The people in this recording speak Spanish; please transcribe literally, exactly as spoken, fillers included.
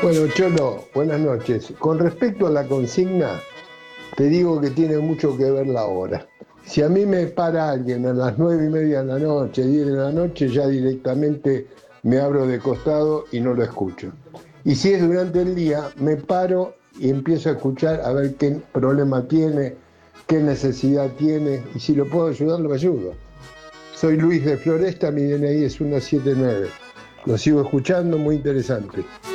Bueno, Cholo, buenas noches. Con respecto a la consigna, te digo que tiene mucho que ver la hora. Si a mí me para alguien a las nueve y media de la noche, diez de la noche, ya directamente me abro de costado y no lo escucho. Y si es durante el día, me paro y empiezo a escuchar a ver qué problema tiene, qué necesidad tiene, y si lo puedo ayudar, lo ayudo. Soy Luis de Floresta, mi D N I es ciento setenta y nueve. Lo sigo escuchando, muy interesante.